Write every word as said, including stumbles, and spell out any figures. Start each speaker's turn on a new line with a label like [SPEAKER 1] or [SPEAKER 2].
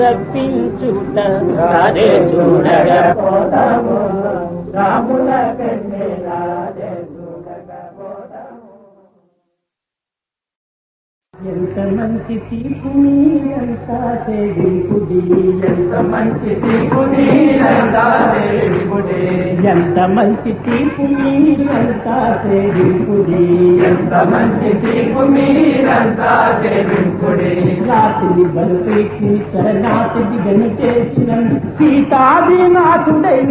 [SPEAKER 1] తప్పించుట రాదే చూడకపోతాము రాముల కన్నే రాదే చూడకపోతాము. ఎంత మంచి తీపుని ఎంత సేవింపుడి ఎంత మంచి తీపుని ఎంత సేవింపుడి ఎంత మంచి తీపుని ఎంత సేవింపుడి ఎంత మంచి తీపుని ఎంత సేవింపుడి. రాత్రి బలుపేకి శరణాతి దిగని చేసిన సీతాదినాథుడై